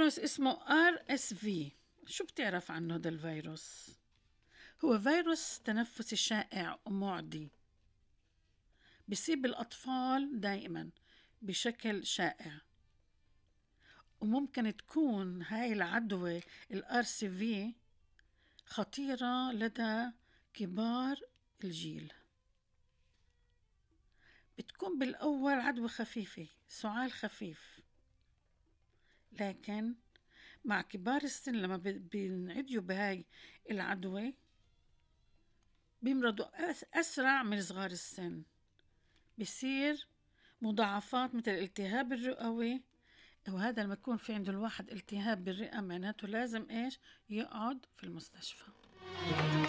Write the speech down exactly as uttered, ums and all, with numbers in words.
فيروس اسمه آر إس في. شو بتعرف عنه هذا الفيروس؟ هو فيروس تنفسي شائع ومعدي، بيصيب الأطفال دائما بشكل شائع، وممكن تكون هاي العدوى الآر سي في خطيرة لدى كبار الجيل. بتكون بالأول عدوى خفيفة، سعال خفيف، لكن مع كبار السن لما بينعديوا بهاي العدوى بيمرضوا أسرع من صغار السن، بيصير مضاعفات مثل الالتهاب الرئوي. وهذا لما يكون في عند الواحد التهاب بالرئة معناته لازم إيش؟ يقعد في المستشفى.